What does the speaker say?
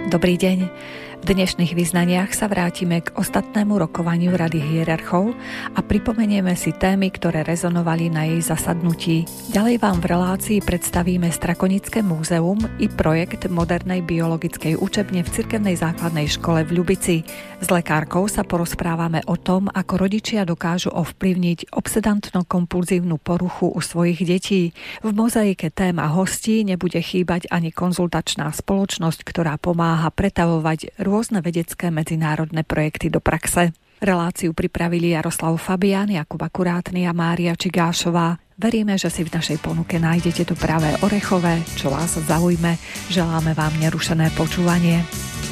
Dobrý deň. V dnešných vyznaniach sa vrátime k ostatnému rokovaniu Rady hierarchov a pripomenieme si témy, ktoré rezonovali na jej zasadnutí. Ďalej vám v relácii predstavíme Strakonické múzeum i projekt modernej biologickej učebne v cirkevnej základnej škole v Ľubici. S lekárkou sa porozprávame o tom, ako rodičia dokážu ovplyvniť obsedantno-kompulzívnu poruchu u svojich detí. V mozaike tém a hostí nebude chýbať ani konzultačná spoločnosť, ktorá pomáha pretavovať rôzne vedecké medzinárodné projekty do praxe. Reláciu pripravili Jaroslav Fabián, Jakub Akurátny a Mária Čigášová. Veríme, že si v našej ponuke nájdete to pravé orechové, čo vás zaujme. Želáme vám nerušené počúvanie.